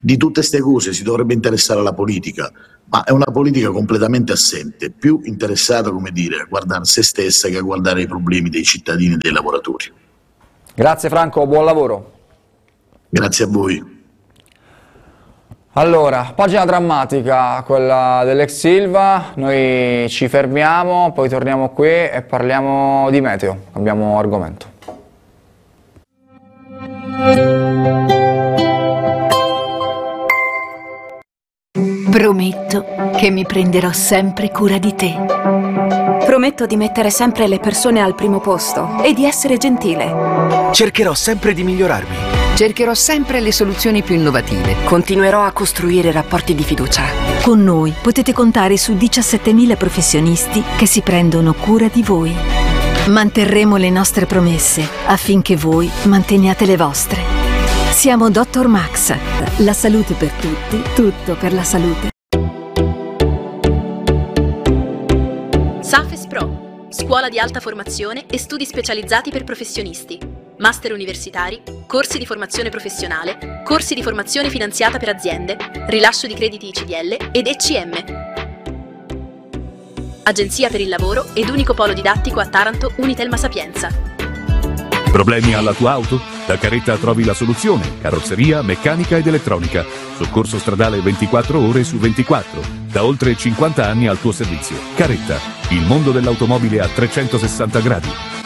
Di tutte queste cose si dovrebbe interessare la politica, ma è una politica completamente assente, più interessata, come dire, a guardare se stessa che a guardare i problemi dei cittadini e dei lavoratori. Grazie Franco, buon lavoro. Grazie a voi. Allora, pagina drammatica, quella dell'ex Silva, noi ci fermiamo, poi torniamo qui e parliamo di meteo, cambiamo argomento. Prometto che mi prenderò sempre cura di te. Prometto di mettere sempre le persone al primo posto e di essere gentile. Cercherò sempre di migliorarmi. Cercherò sempre le soluzioni più innovative. Continuerò a costruire rapporti di fiducia. Con noi potete contare su 17.000 professionisti che si prendono cura di voi. Manterremo le nostre promesse affinché voi manteniate le vostre. Siamo Dr. Max. La salute per tutti, tutto per la salute. SAFES Pro, scuola di alta formazione e studi specializzati per professionisti, master universitari, corsi di formazione professionale, corsi di formazione finanziata per aziende, rilascio di crediti CDL ed ECM. Agenzia per il lavoro ed unico polo didattico a Taranto Unitelma Sapienza. Problemi alla tua auto? Da Caretta trovi la soluzione. Carrozzeria, meccanica ed elettronica. Soccorso stradale 24 ore su 24. Da oltre 50 anni al tuo servizio. Caretta, il mondo dell'automobile a 360 gradi.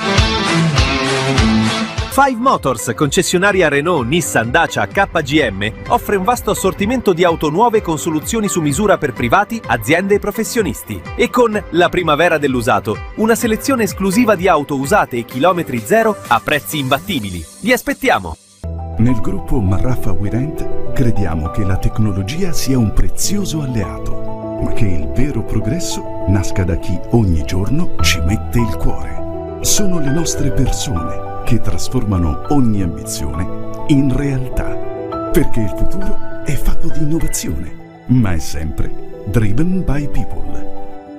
Five Motors, concessionaria Renault, Nissan, Dacia, KGM, offre un vasto assortimento di auto nuove con soluzioni su misura per privati, aziende e professionisti. E con la primavera dell'usato, una selezione esclusiva di auto usate e chilometri zero a prezzi imbattibili. Vi aspettiamo! Nel gruppo Marraffa Wirent crediamo che la tecnologia sia un prezioso alleato, ma che il vero progresso nasca da chi ogni giorno ci mette il cuore. Sono le nostre persone che trasformano ogni ambizione in realtà. Perché il futuro è fatto di innovazione, ma è sempre driven by people.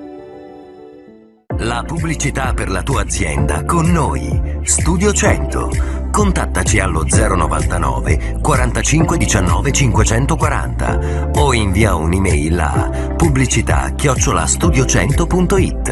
La pubblicità per la tua azienda con noi. Studio 100. Contattaci allo 099 45 19 540 o invia un'email a pubblicità@studio100.it.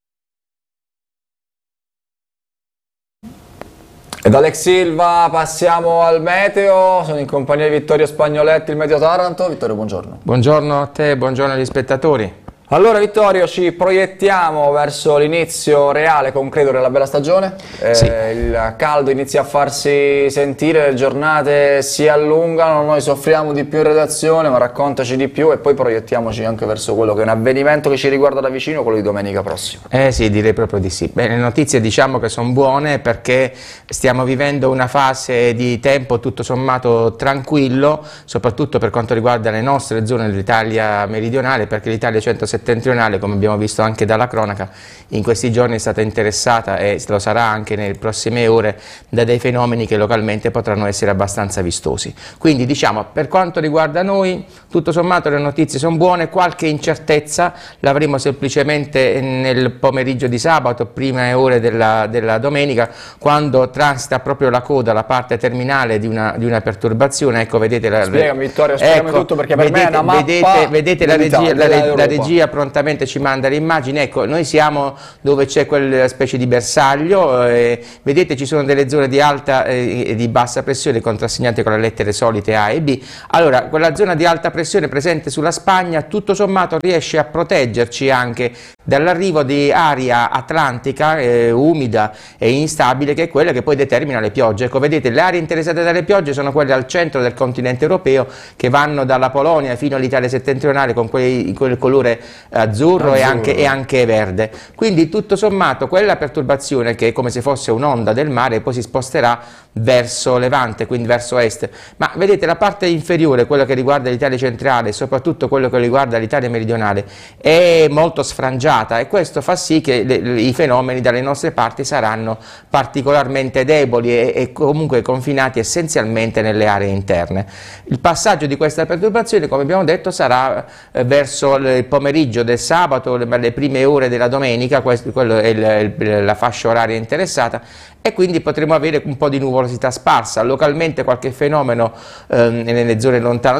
E dall'ex Silva passiamo al meteo, sono in compagnia di Vittorio Spagnoletti, il Meteo Taranto. Vittorio, buongiorno. Buongiorno a te, buongiorno agli spettatori. Allora Vittorio, ci proiettiamo verso l'inizio reale, concreto della bella stagione. Sì. Il caldo inizia a farsi sentire, le giornate si allungano, noi soffriamo di più in redazione, ma raccontaci di più e poi proiettiamoci anche verso quello che è un avvenimento che ci riguarda da vicino, quello di domenica prossima. Sì, direi proprio di sì. Beh, le notizie diciamo che sono buone perché stiamo vivendo una fase di tempo tutto sommato tranquillo, soprattutto per quanto riguarda le nostre zone dell'Italia meridionale, perché l'Italia centro-settentrionale, come abbiamo visto anche dalla cronaca, in questi giorni è stata interessata e lo sarà anche nelle prossime ore da dei fenomeni che localmente potranno essere abbastanza vistosi. Quindi diciamo, per quanto riguarda noi, tutto sommato le notizie sono buone, qualche incertezza l'avremo semplicemente nel pomeriggio di sabato, prime ore della domenica, quando transita proprio la coda, la parte terminale di una perturbazione. Ecco, vedete spiegami Vittorio, spiegami tutto, perché per me è una mappa. Vedete la regia prontamente ci manda le immagini. Ecco, noi siamo dove c'è quella specie di bersaglio, vedete ci sono delle zone di alta e di bassa pressione contrassegnate con le lettere solite A e B. Allora, quella zona di alta pressione presente sulla Spagna tutto sommato riesce a proteggerci anche dall'arrivo di aria atlantica umida e instabile, che è quella che poi determina le piogge. Ecco, vedete, le aree interessate dalle piogge sono quelle al centro del continente europeo, che vanno dalla Polonia fino all'Italia settentrionale con quel colore azzurro e anche verde. Quindi tutto sommato quella perturbazione, che è come se fosse un'onda del mare, poi si sposterà verso levante, quindi verso est. Ma vedete, la parte inferiore, quella che riguarda l'Italia centrale e soprattutto quello che riguarda l'Italia meridionale, è molto sfrangiata, e questo fa sì che i fenomeni dalle nostre parti saranno particolarmente deboli e comunque confinati essenzialmente nelle aree interne. Il passaggio di questa perturbazione, come abbiamo detto, sarà verso il pomeriggio del sabato, le prime ore della domenica, quello è la fascia oraria interessata, e quindi potremo avere un po' di nuvolosità sparsa, localmente qualche fenomeno nelle zone lontane